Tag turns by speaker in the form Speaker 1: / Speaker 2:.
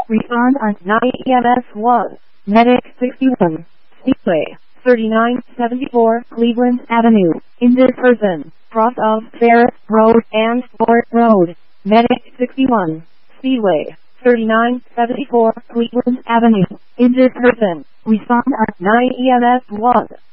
Speaker 1: Respond on 9 EMS 1. Medic 61. Speedway 3974 Cleveland Avenue. Injured person. Cross of Ferris Road and Fort Road. Medic 61. Speedway 3974 Cleveland Avenue. Injured person. Respond on 9 EMS 1.